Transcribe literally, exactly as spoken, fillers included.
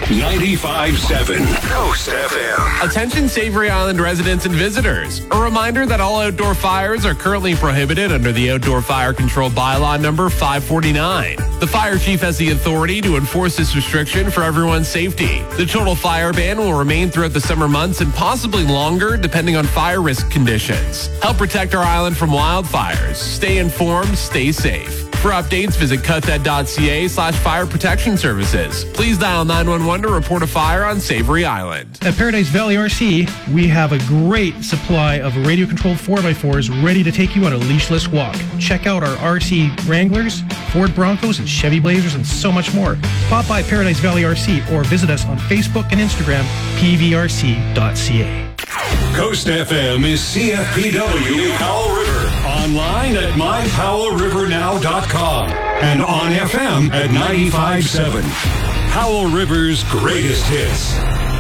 ninety-five point seven Coast F M. Attention Savory Island residents and visitors. A reminder that all outdoor fires are currently prohibited under the Outdoor Fire Control Bylaw number five forty-nine. The fire chief has the authority to enforce this restriction for everyone's safety. The total fire ban will remain throughout the summer months and possibly longer depending on fire risk conditions. Help protect our island from wildfires. Stay informed, stay safe. For updates, visit cuthet.ca slash fire protection services. Please dial nine one one to report a fire on Savory Island. At Paradise Valley R C, we have a great supply of radio-controlled four by fours ready to take you on a leashless walk. Check out our R C Wranglers, Ford Broncos, and Chevy Blazers, and so much more. Pop by Paradise Valley R C or visit us on Facebook and Instagram, p v r c dot c a. Coast F M is C F P W Powell River. Online at my powell river now dot com and on F M at ninety-five point seven. Powell River's greatest hits.